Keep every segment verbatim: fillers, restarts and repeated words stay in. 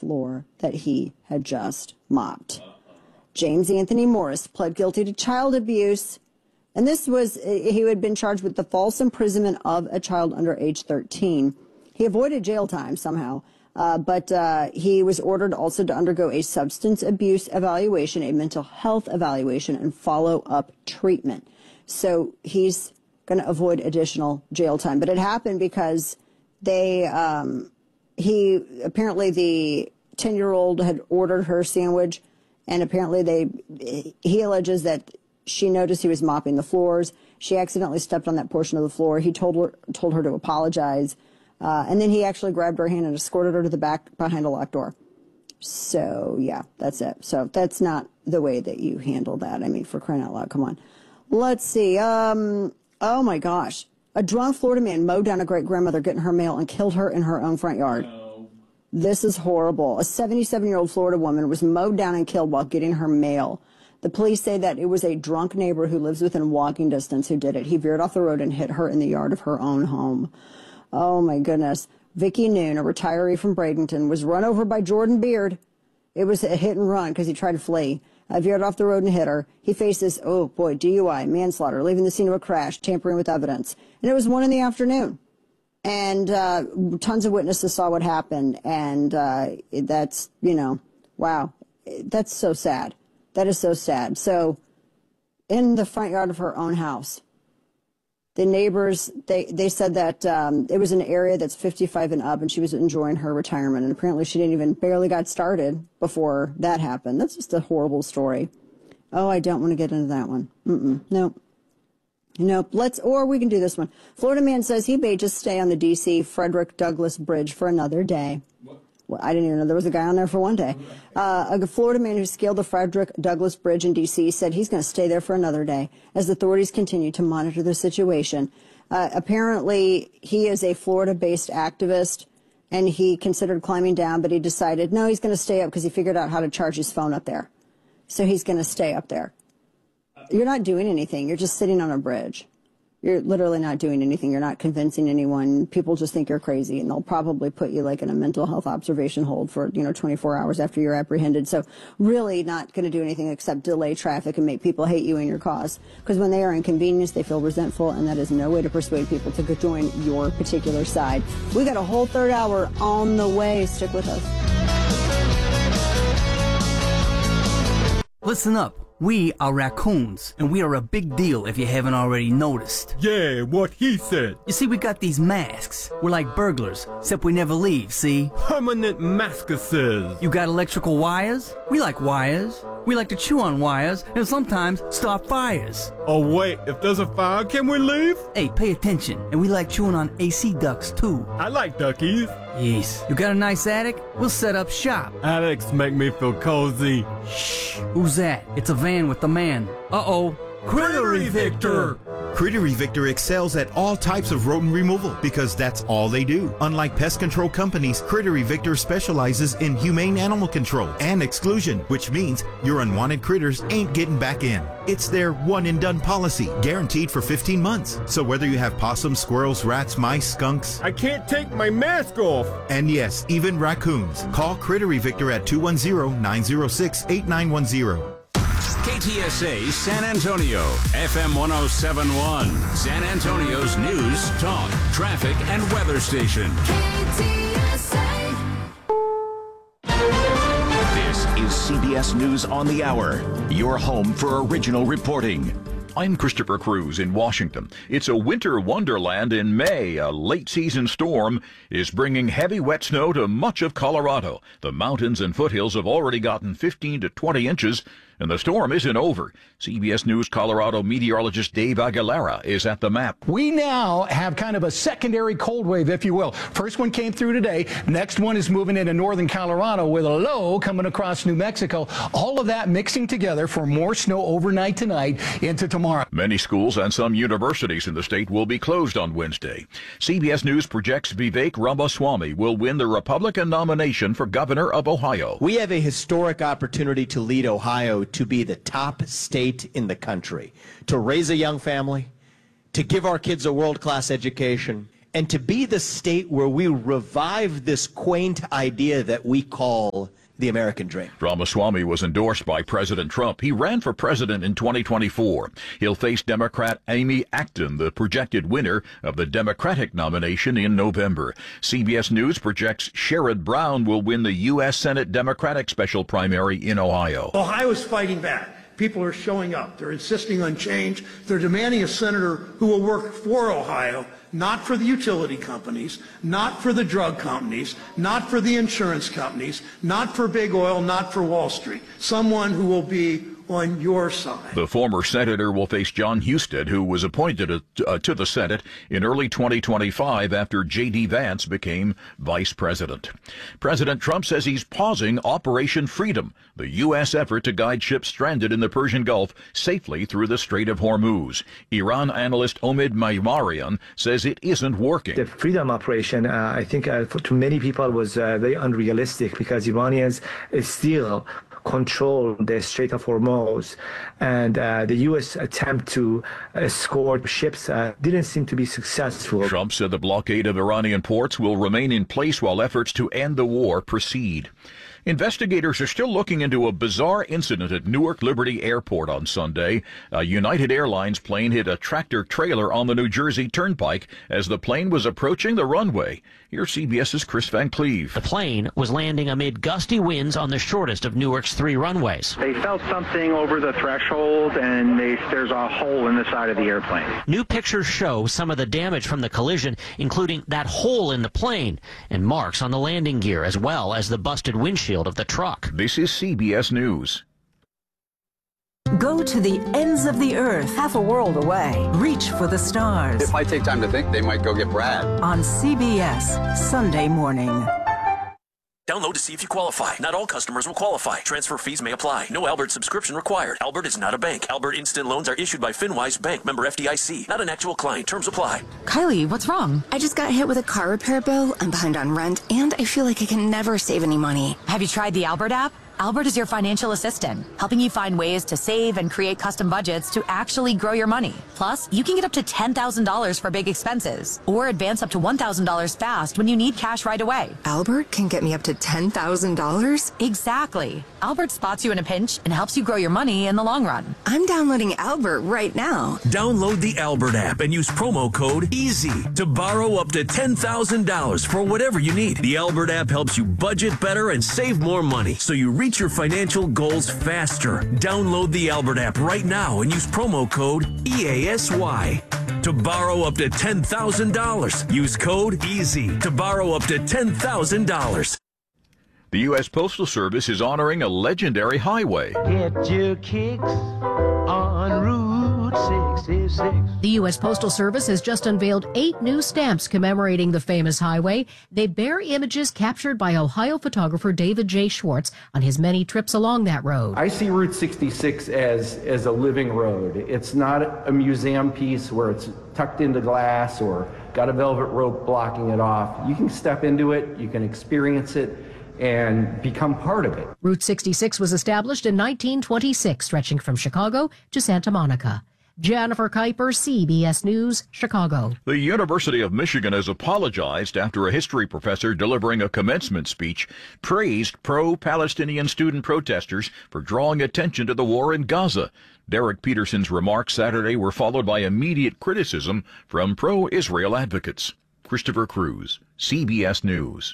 floor that he had just mopped. James Anthony Morris pled guilty to child abuse, and this was, he had been charged with the false imprisonment of a child under age thirteen. He avoided jail time somehow, uh, but uh, he was ordered also to undergo a substance abuse evaluation, a mental health evaluation, and follow-up treatment. So he's going to avoid additional jail time. But it happened because they, um, he, apparently the ten-year-old had ordered her sandwich, and apparently they, he alleges that she noticed he was mopping the floors. She accidentally stepped on that portion of the floor. He told her, told her to apologize. Uh, and then he actually grabbed her hand and escorted her to the back behind a locked door. So, yeah, that's it. So that's not the way that you handle that. I mean, for crying out loud, come on. Let's see. Um, oh, my gosh. A drunk Florida man mowed down a great-grandmother getting her mail and killed her in her own front yard. No. This is horrible. A seventy-seven-year-old Florida woman was mowed down and killed while getting her mail. The police say that it was a drunk neighbor who lives within walking distance who did it. He veered off the road and hit her in the yard of her own home. Oh, my goodness. Vicky Noon, a retiree from Bradenton, was run over by Jordan Beard. It was a hit and run because he tried to flee. Uh, veered off the road and hit her. He faces, oh, boy, D U I, manslaughter, leaving the scene of a crash, tampering with evidence. And it was one in the afternoon. And uh, tons of witnesses saw what happened. And uh, that's, you know, wow. That's so sad. That is so sad. So in the front yard of her own house, the neighbors, they, they said that um, it was an area that's fifty-five and up, and she was enjoying her retirement. And apparently she didn't even barely got started before that happened. That's just a horrible story. Oh, I don't want to get into that one. Mm-mm. Nope. Nope. Let's, or we can do this one. Florida man says he may just stay on the D C Frederick Douglass Bridge for another day. What? Well, I didn't even know there was a guy on there for one day. Uh, a Florida man who scaled the Frederick Douglass Bridge in D C said he's going to stay there for another day as authorities continue to monitor the situation. Uh, apparently, he is a Florida-based activist, and he considered climbing down, but he decided, no, he's going to stay up because he figured out how to charge his phone up there. So he's going to stay up there. You're not doing anything. You're just sitting on a bridge. You're literally not doing anything. You're not convincing anyone. People just think you're crazy, and they'll probably put you like in a mental health observation hold for, you know, twenty-four hours after you're apprehended. So really not going to do anything except delay traffic and make people hate you and your cause. Because when they are inconvenienced, they feel resentful, and that is no way to persuade people to join your particular side. We got a whole third hour on the way. Stick with us. Listen up. We are raccoons, and we are a big deal if you haven't already noticed. Yeah, what he said. You see, we got these masks. We're like burglars, except we never leave, see? Permanent maskuses. You got electrical wires? We like wires. We like to chew on wires and sometimes start fires. Oh, wait, if there's a fire, can we leave? Hey, pay attention. And we like chewing on A C ducts, too. I like duckies. Yes. You got a nice attic? We'll set up shop. Attics make me feel cozy. Shh. Who's that? It's a van with the man. Uh-oh. Critter Evictor! Critter Evictor excels at all types of rodent removal because that's all they do. Unlike pest control companies, Critter Evictor specializes in humane animal control and exclusion, which means your unwanted critters ain't getting back in. It's their one-and-done policy, guaranteed for fifteen months. So whether you have possums, squirrels, rats, mice, skunks... I can't take my mask off! And yes, even raccoons. Call Critter Evictor at two one zero, nine zero six, eight nine one zero. K T S A San Antonio, F M one oh seven point one, San Antonio's news, talk, traffic, and weather station. K T S A. This is C B S News on the Hour, your home for original reporting. I'm Christopher Cruz in Washington. It's a winter wonderland in May. A late-season storm is bringing heavy wet snow to much of Colorado. The mountains and foothills have already gotten fifteen to twenty inches, and the storm isn't over. C B S News Colorado meteorologist Dave Aguilera is at the map. We now have kind of a secondary cold wave, if you will. First one came through today. Next one is moving into northern Colorado with a low coming across New Mexico. All of that mixing together for more snow overnight tonight into tomorrow. Many schools and some universities in the state will be closed on Wednesday. C B S News projects Vivek Ramaswamy will win the Republican nomination for governor of Ohio. We have a historic opportunity to lead Ohio to be the top state in the country, to raise a young family, to give our kids a world-class education, and to be the state where we revive this quaint idea that we call the American dream. Ramaswamy was endorsed by President Trump. He ran for president in twenty twenty-four. He'll face Democrat Amy Acton, the projected winner of the Democratic nomination in November. C B S News projects Sherrod Brown will win the U S Senate Democratic special primary in Ohio. Ohio is fighting back. People are showing up. They're insisting on change. They're demanding a senator who will work for Ohio, not for the utility companies, not for the drug companies, not for the insurance companies, not for big oil, not for Wall Street. Someone who will be on your side. The former senator will face John Husted, who was appointed uh, to the Senate in early twenty twenty-five after J D Vance became vice president. President Trump says he's pausing Operation Freedom, the U S effort to guide ships stranded in the Persian Gulf safely through the Strait of Hormuz. Iran analyst Omid Maimarian says it isn't working. The Freedom Operation, uh, I think uh, for, to many people was uh, very unrealistic because Iranians uh, still control the Strait of Hormuz, and uh, the U S attempt to escort ships uh, didn't seem to be successful. Trump said the blockade of Iranian ports will remain in place while efforts to end the war proceed. Investigators are still looking into a bizarre incident at Newark Liberty Airport on Sunday. A United Airlines plane hit a tractor trailer on the New Jersey Turnpike as the plane was approaching the runway. Here's CBS's Chris Van Cleve. The plane was landing amid gusty winds on the shortest of Newark's three runways. They felt something over the threshold, and they, there's a hole in the side of the airplane. New pictures show some of the damage from the collision, including that hole in the plane and marks on the landing gear, as well as the busted windshield of the truck. This is C B S News. Go to the ends of the earth, half a world away. Reach for the stars. If I take time to think, they might go get Brad. On C B S, Sunday morning. Download to see if you qualify. Not all customers will qualify. Transfer fees may apply. No Albert subscription required. Albert is not a bank. Albert Instant Loans are issued by FinWise Bank, member F D I C. Not an actual client. Terms apply. Kylie, what's wrong? I just got hit with a car repair bill. I'm behind on rent, and I feel like I can never save any money. Have you tried the Albert app? Albert is your financial assistant, helping you find ways to save and create custom budgets to actually grow your money. Plus, you can get up to ten thousand dollars for big expenses, or advance up to one thousand dollars fast when you need cash right away. Albert can get me up to ten thousand dollars? Exactly. Albert spots you in a pinch and helps you grow your money in the long run. I'm downloading Albert right now. Download the Albert app and use promo code EASY to borrow up to ten thousand dollars for whatever you need. The Albert app helps you budget better and save more money, so you reach your financial goals faster. Download the Albert app right now and use promo code E A S Y to borrow up to ten thousand dollars. Use code EASY to borrow up to ten thousand dollars. The U S Postal Service is honoring a legendary highway. Get your kicks on Route sixty-six. The U S Postal Service has just unveiled eight new stamps commemorating the famous highway. They bear images captured by Ohio photographer David J. Schwartz on his many trips along that road. I see Route sixty-six as, as a living road. It's not a museum piece where it's tucked into glass or got a velvet rope blocking it off. You can step into it, you can experience it, and become part of it. Route sixty-six was established in nineteen twenty-six, stretching from Chicago to Santa Monica. Jennifer Kuiper, C B S News, Chicago. The University of Michigan has apologized after a history professor delivering a commencement speech praised pro-Palestinian student protesters for drawing attention to the war in Gaza. Derek Peterson's remarks Saturday were followed by immediate criticism from pro-Israel advocates. Christopher Cruz, C B S News.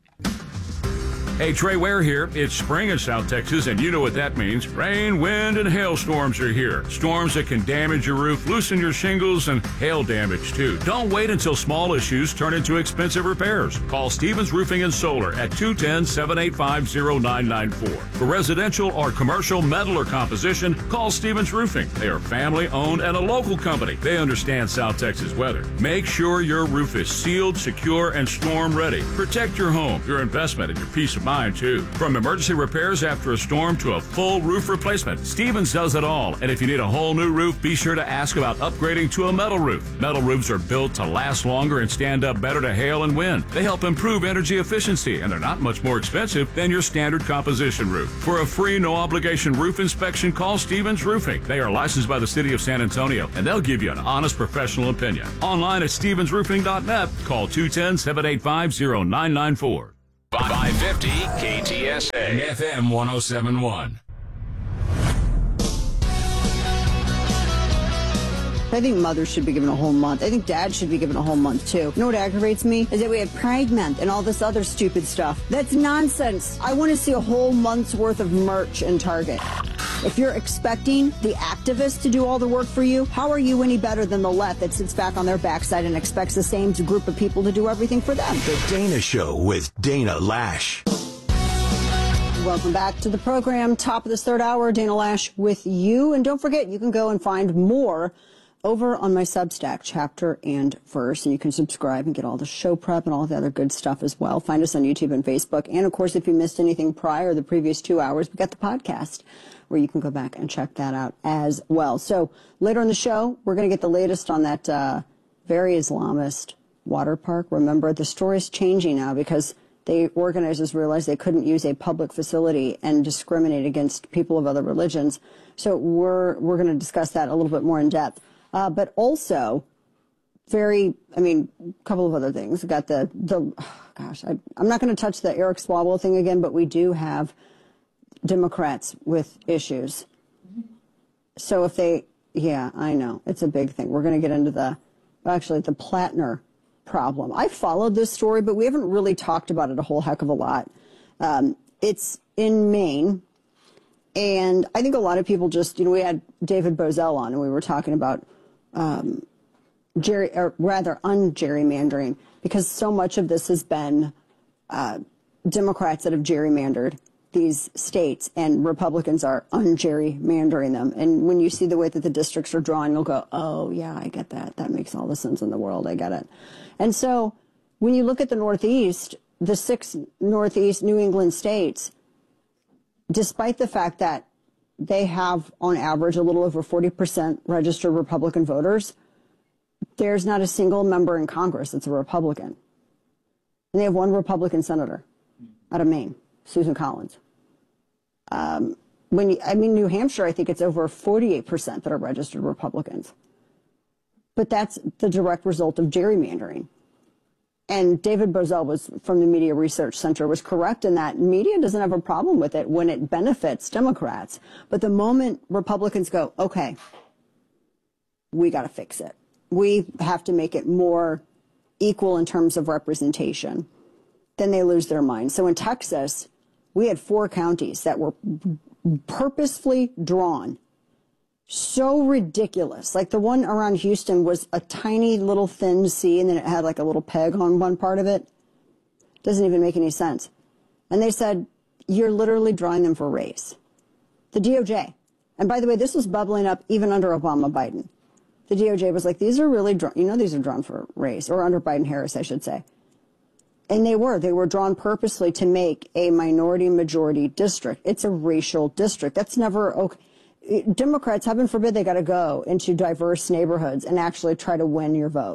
Hey, Trey Ware here. It's spring in South Texas, and you know what that means. Rain, wind, and hailstorms are here. Storms that can damage your roof, loosen your shingles, and hail damage, too. Don't wait until small issues turn into expensive repairs. Call Stevens Roofing and Solar at two one zero, seven eight five, zero nine nine four. For residential or commercial metal or composition, call Stevens Roofing. They are family-owned and a local company. They understand South Texas weather. Make sure your roof is sealed, secure, and storm-ready. Protect your home, your investment, and your peace of mind time, too. From emergency repairs after a storm to a full roof replacement, Stevens does it all. And if you need a whole new roof, be sure to ask about upgrading to a metal roof. Metal roofs are built to last longer and stand up better to hail and wind. They help improve energy efficiency, and they're not much more expensive than your standard composition roof. For a free, no-obligation roof inspection, call Stevens Roofing. They are licensed by the City of San Antonio, and they'll give you an honest professional opinion. Online at stevens roofing dot net. Call two one zero, seven eight five, zero nine nine four. five fifty K T S A and F M one oh seven point one. I think mothers should be given a whole month. I think dads should be given a whole month, too. You know what aggravates me? Is that we have Pride Month and all this other stupid stuff. That's nonsense. I want to see a whole month's worth of merch in Target. If you're expecting the activists to do all the work for you, how are you any better than the left that sits back on their backside and expects the same group of people to do everything for them? The Dana Show with Dana Lash. Welcome back to the program. Top of this third hour, Dana Lash with you. And don't forget, you can go and find more over on my Substack, Chapter and Verse, and you can subscribe and get all the show prep and all the other good stuff as well. Find us on YouTube and Facebook. And, of course, if you missed anything prior the previous two hours, we got the podcast where you can go back and check that out as well. So later in the show, we're going to get the latest on that uh, very Islamist water park. Remember, the story's changing now because the organizers realized they couldn't use a public facility and discriminate against people of other religions. So we're, we're going to discuss that a little bit more in depth. Uh, but also, very, I mean, a couple of other things. We got the, the oh gosh, I, I'm not going to touch the Eric Swalwell thing again, but we do have Democrats with issues. So if they, yeah, I know, it's a big thing. We're going to get into the, actually, the Plattner problem. I followed this story, but we haven't really talked about it a whole heck of a lot. Um, it's in Maine. And I think a lot of people just, you know, we had David Bozell on and we were talking about um, Jerry, or rather un-gerrymandering, because so much of this has been uh, Democrats that have gerrymandered these states and Republicans are un-gerrymandering them. And when you see the way that the districts are drawn, you'll go, oh, yeah, I get that. That makes all the sense in the world. I get it. And so when you look at the Northeast, the six Northeast New England states, despite the fact that they have, on average, a little over forty percent registered Republican voters, there's not a single member in Congress that's a Republican. And they have one Republican senator out of Maine, Susan Collins. Um, when you, I mean, New Hampshire, I think it's over forty-eight percent that are registered Republicans. But that's the direct result of gerrymandering. And David Bozell was from the Media Research Center was correct in that media doesn't have a problem with it when it benefits Democrats. But the moment Republicans go, okay, we got to fix it. We have to make it more equal in terms of representation, then they lose their mind. So in Texas, we had four counties that were purposefully drawn so ridiculous. Like the one around Houston was a tiny little thin C and then it had like a little peg on one part of it. Doesn't even make any sense. And they said, you're literally drawing them for race. The D O J. And by the way, this was bubbling up even under Obama Biden. The D O J was like, these are really drawn, you know, these are drawn for race, or under Biden Harris, I should say. And they were. They were drawn purposely to make a minority majority district. It's a racial district. That's never okay. Democrats, heaven forbid, they got to go into diverse neighborhoods and actually try to win your vote.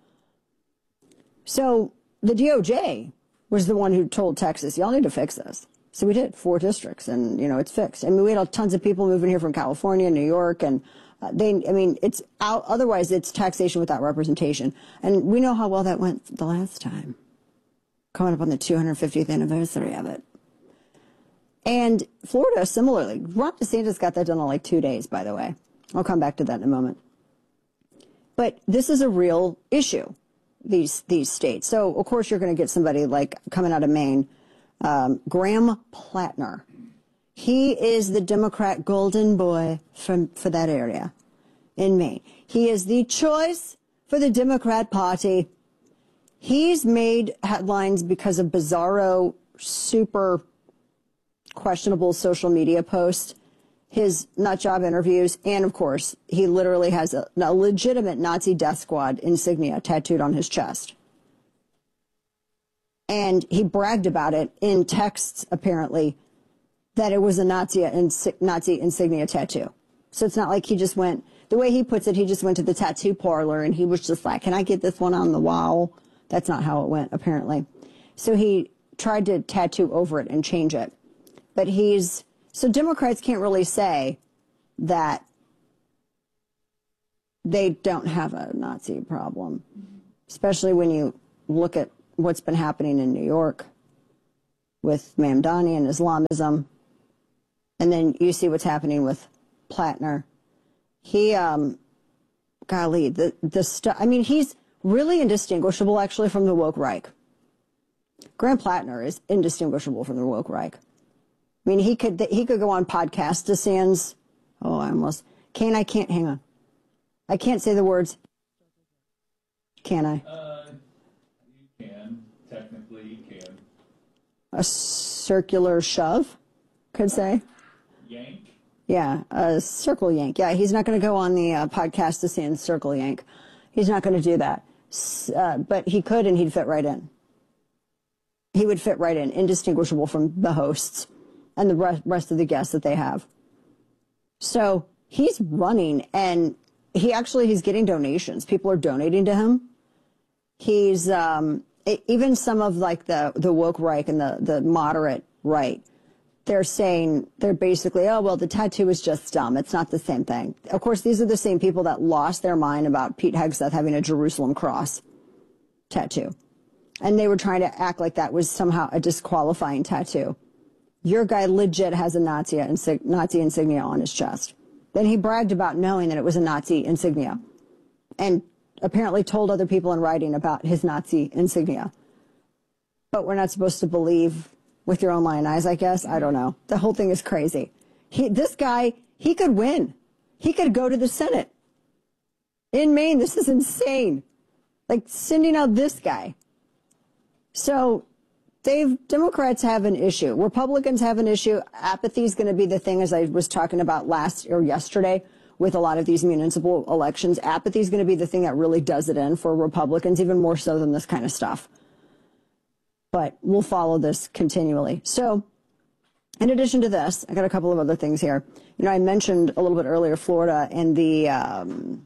So the D O J was the one who told Texas, y'all need to fix this. So we did, four districts, and, you know, it's fixed. I mean, we had tons of people moving here from California, New York, and uh, they, I mean, it's out, otherwise it's taxation without representation. And we know how well that went the last time, coming up on the two hundred fiftieth anniversary of it. And Florida, similarly. Ron DeSantis got that done in like two days, by the way. I'll come back to that in a moment. But this is a real issue, these these states. So, of course, you're going to get somebody like coming out of Maine, um, Graham Plattner. He is the Democrat golden boy from for that area in Maine. He is the choice for the Democrat Party. He's made headlines because of bizarro, super questionable social media posts, his nut job interviews, and of course, he literally has a, a legitimate Nazi death squad insignia tattooed on his chest. And he bragged about it in texts, apparently, that it was a Nazi, Nazi insignia tattoo. So it's not like he just went, the way he puts it, he just went to the tattoo parlor and he was just like, can I get this one on the wall? That's not how it went, apparently. So he tried to tattoo over it and change it. But he's, so Democrats can't really say that they don't have a Nazi problem, especially when you look at what's been happening in New York with Mamdani and Islamism. And then you see what's happening with Plattner. He, um, golly, the, the stuff, I mean, he's really indistinguishable, actually, from the woke Reich. Graham Plattner is indistinguishable from the woke Reich. I mean, he could, he could go on podcast to Sans, oh, I almost, can I can't, hang on. I can't say the words. Can I? Uh, you can. Technically, you can. A circular shove, could say. Yank? Yeah, a circle yank. Yeah, he's not going to go on the uh, podcast to Sans circle yank. He's not going to do that. Uh, but he could, and he'd fit right in. He would fit right in, indistinguishable from the hosts and the rest of the guests that they have. So he's running, and he actually, he's getting donations. People are donating to him. He's, um, it, even some of like the, the woke right and the, the moderate right, they're saying, they're basically, oh, well, the tattoo is just dumb. It's not the same thing. Of course, these are the same people that lost their mind about Pete Hegseth having a Jerusalem cross tattoo. And they were trying to act like that was somehow a disqualifying tattoo. Your guy legit has a Nazi, insig- Nazi insignia on his chest. Then he bragged about knowing that it was a Nazi insignia and apparently told other people in writing about his Nazi insignia. But we're not supposed to believe with your own lying eyes, I guess. I don't know. The whole thing is crazy. He, this guy, he could win. He could go to the Senate in Maine. This is insane. Like sending out this guy. So they've, Democrats have an issue. Republicans have an issue. Apathy is going to be the thing, as I was talking about last or yesterday with a lot of these municipal elections. Apathy is going to be the thing that really does it in for Republicans, even more so than this kind of stuff. But we'll follow this continually. So in addition to this, I got a couple of other things here. You know, I mentioned a little bit earlier Florida and the um,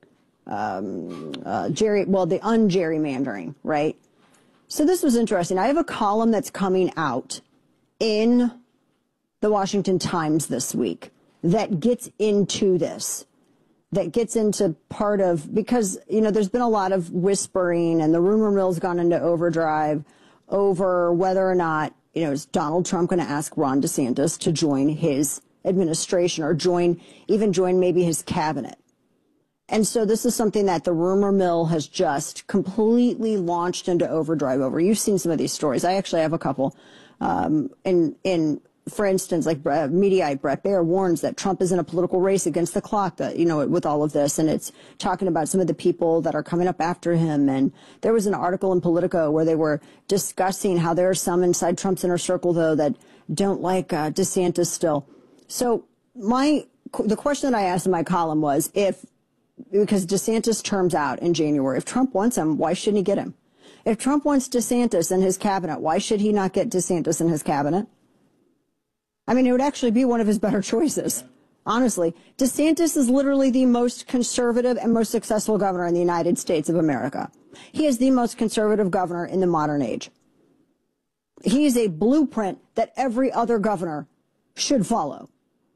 um, uh, Jerry, well, the un-gerrymandering, right? So this was interesting. I have a column that's coming out in the Washington Times this week that gets into this, that gets into part of, because, you know, there's been a lot of whispering and the rumor mill's gone into overdrive over whether or not, you know, is Donald Trump going to ask Ron DeSantis to join his administration or join, even join maybe his cabinet. And so this is something that the rumor mill has just completely launched into overdrive over. You've seen some of these stories. I actually have a couple. Um, in, in, for instance, like uh, Mediaite Brett Baer warns that Trump is in a political race against the clock, that, you know, with all of this. And it's talking about some of the people that are coming up after him. And there was an article in Politico where they were discussing how there are some inside Trump's inner circle, though, that don't like uh, DeSantis still. So my, the question that I asked in my column was, if, because DeSantis terms out in January, if Trump wants him, why shouldn't he get him? If Trump wants DeSantis in his cabinet, why should he not get DeSantis in his cabinet? I mean, it would actually be one of his better choices, honestly. DeSantis is literally the most conservative and most successful governor in the United States of America. He is the most conservative governor in the modern age. He is a blueprint that every other governor should follow.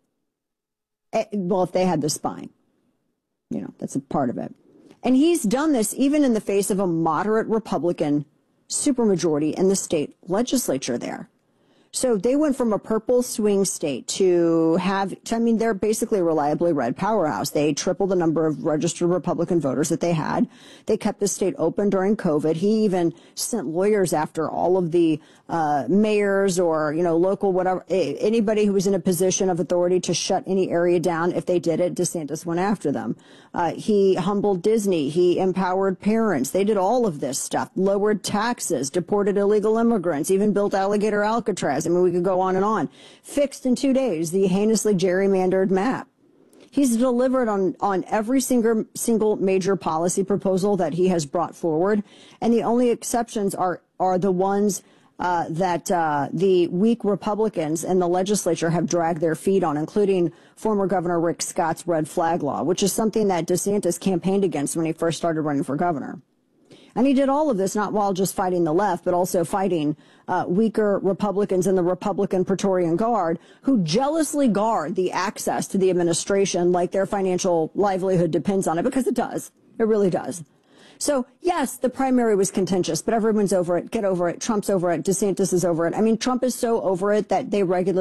Well, if they had the spine. You know, that's a part of it. And he's done this even in the face of a moderate Republican supermajority in the state legislature there. So they went from a purple swing state to have, to, I mean, they're basically a reliably red powerhouse. They tripled the number of registered Republican voters that they had. They kept the state open during COVID. He even sent lawyers after all of the uh, mayors or, you know, local, whatever, anybody who was in a position of authority to shut any area down. If they did it, DeSantis went after them. Uh, he humbled Disney. He empowered parents. They did all of this stuff, lowered taxes, deported illegal immigrants, even built Alligator Alcatraz. I mean, we could go on and on. Fixed in two days the heinously gerrymandered map. He's delivered on, on every single, single major policy proposal that he has brought forward. And the only exceptions are, are the ones uh, that uh, the weak Republicans in the legislature have dragged their feet on, including former Governor Rick Scott's red flag law, which is something that DeSantis campaigned against when he first started running for governor. And he did all of this not while just fighting the left, but also fighting uh, weaker Republicans in the Republican Praetorian Guard who jealously guard the access to the administration like their financial livelihood depends on it, because it does. It really does. So, yes, the primary was contentious, but everyone's over it. Get over it. Trump's over it. DeSantis is over it. I mean, Trump is so over it that they regularly